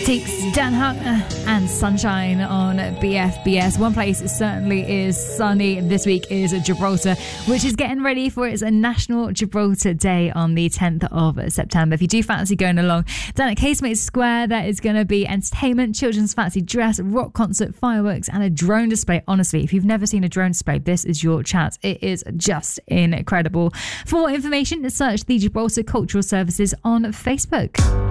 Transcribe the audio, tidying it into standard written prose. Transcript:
Seeks Dan Hartner and Sunshine on BFBS. One place certainly is sunny this week is Gibraltar, which is getting ready for its National Gibraltar Day on the 10th of September. If you do fancy going along, down at Casemates Square, there is going to be entertainment, children's fancy dress, rock concert, fireworks, and a drone display. Honestly, if you've never seen a drone display, this is your chance. It is just incredible. For more information, search the Gibraltar Cultural Services on Facebook.